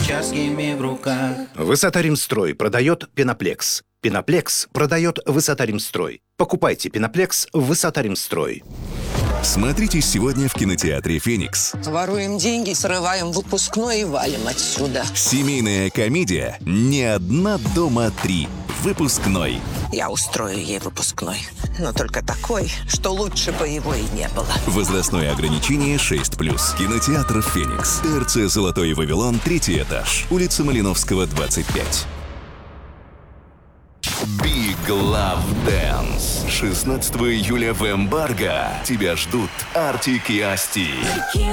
швейцарскими в руках. Высота-Римстрой продает Пеноплекс. Пеноплекс продает Высота-Римстрой. Покупайте Пеноплекс в Высота-Римстрой. Смотрите сегодня в кинотеатре «Феникс». Воруем деньги, срываем выпускной и валим отсюда. Семейная комедия «Не одна дома 3». Выпускной. Я устрою ей выпускной, но только такой, что лучше бы его и не было. Возрастное ограничение 6+. Кинотеатр «Феникс». ТРЦ «Золотой Вавилон», 3-й этаж. Улица Малиновского, 25. Big Love Dance. 16 июля в Эмбарго. Тебя ждут Артик и Асти.